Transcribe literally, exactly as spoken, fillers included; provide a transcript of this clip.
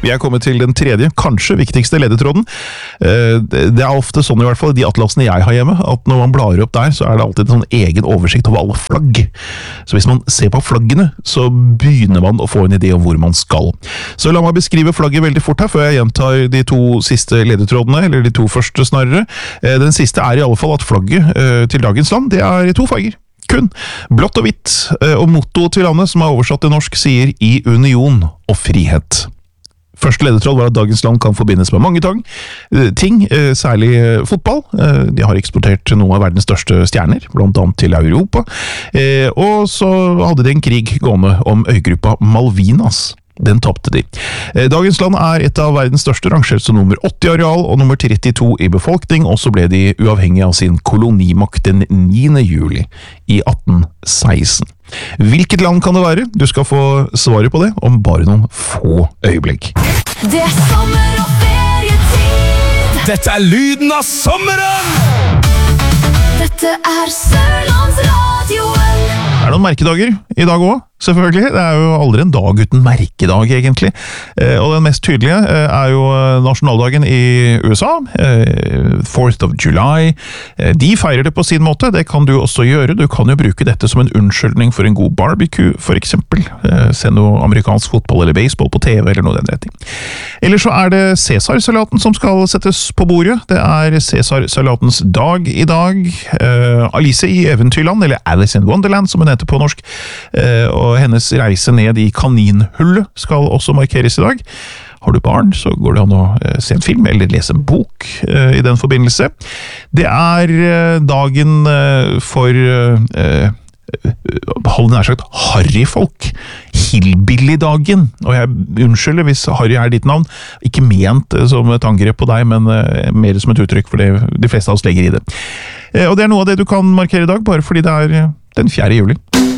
Vi er kommet til den tredje, kanskje viktigste ledetråden. Det er ofte sånn i hvert fall, de atlasene jeg har hjemme, at når man blar opp der, så er det alltid en sånn egen oversikt over alle flagg. Så hvis man ser på flaggene, så begynner man å få en idé om hvor man skal. Så la meg beskrive flagget veldig fort her, før jeg gjentar de to siste ledetrådene, eller de to første snarere. Den siste er i alle fall at flagget til dagens land, det er i to farger. Kun blått og hvitt, og motto til landet som er oversatt til norsk sier i union og frihet. Første ledetråd var at dagens land kan forbindes med mange tang, ting, særlig fotball. De har eksportert noen av verdens største stjerner, blant annet til Europa. Og så hadde de en krig gående om øygruppa Malvinas. Den tappte de. Dagens land er et av verdens største, rangert som nummer åtti areal og nummer trettito i befolkning, og så ble de uavhengige av sin kolonimakt den niende juli i atten seksten. Hvilket land kan det være? Du skal få svaret på det om bare noen få øyeblikk. Det er sommer og ferietid. Dette er lyden av sommeren! Dette er Sørlandsradioen. Det er noen merkedager i dag også, selvfølgelig. Det er jo aldri en dag uten merkedag, egentlig. Og den mest tydelige er jo nasjonaldagen i U S A, fourth of July. De feirer det på sin måte, det kan du også gjøre. Du kan jo bruke dette som en unnskyldning for en god barbecue, for eksempel. Se noe amerikansk fotball eller baseball på T V, eller noe den retning. Eller så er det Cæsar-salaten som skal settes på bordet. Det er Cæsar-salatens dag i dag. Alice i Eventyrland, eller Alice in Wonderland, som hun heter på norsk, og hennes reise ned i kaninhullet skal også markeres i dag. Har du barn, så går det an å se en film eller lese en bok i den forbindelse. Det er dagen for hold nær sagt harryfolk, hillbilly-dagen, og jeg unnskylder hvis Harry er ditt navn, ikke ment som et angrep på deg, men mer som et uttrykk for det de fleste av oss legger i det. Og det er noe av det du kan markere i dag, bare fordi det er den fjerde juli.